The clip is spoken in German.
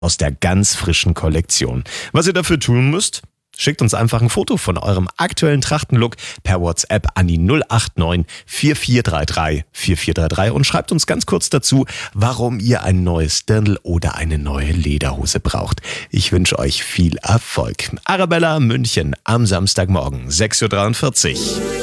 aus der ganz frischen Kollektion. Was ihr dafür tun müsst? Schickt uns einfach ein Foto von eurem aktuellen Trachtenlook per WhatsApp an die 089 4433 4433 und schreibt uns ganz kurz dazu, warum ihr ein neues Dirndl oder eine neue Lederhose braucht. Ich wünsche euch viel Erfolg. Arabella München am Samstagmorgen 6.43 Uhr.